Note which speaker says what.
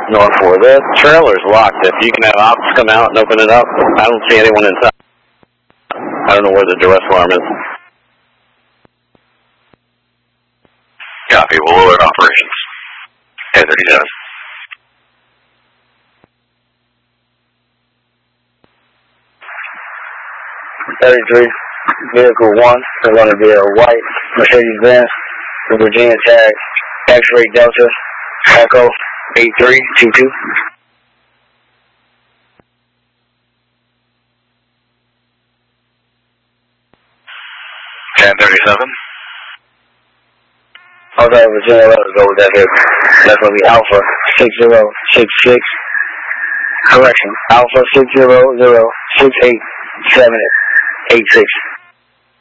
Speaker 1: North 4. The trailer's locked. If you can have ops come out and open it up, I don't see anyone inside. I don't know where the duress alarm is.
Speaker 2: Copy. We'll alert operations. K-37.
Speaker 1: Vehicle 1 is going to be a white Mercedes-Benz with Virginia tag X-ray Delta Echo 8322. Okay, Virginia, let's go with that here. That's going to be Alpha 6066. Correction, Alpha 6006886.